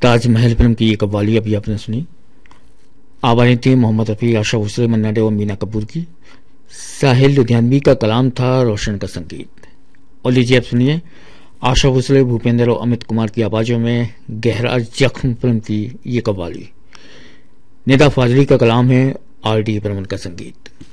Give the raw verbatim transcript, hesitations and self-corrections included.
Taj Mahal film की ये कव्वाली अभी आपने सुनी। आवाज़ें थी मोहम्मद रफ़ी, आशा भोसले, मन्ना डे और मीना कपूर की। साहिल लुधियानवी का कलाम था, रोशन का संगीत। और लीजिए अब सुनिए आशा भोसले, भूपेंद्र और अमित कुमार की आवाज़ों में गहरा जख्म फिल्म की ये कव्वाली। निदा फाजली का कलाम है, आर डी बर्मन का संगीत।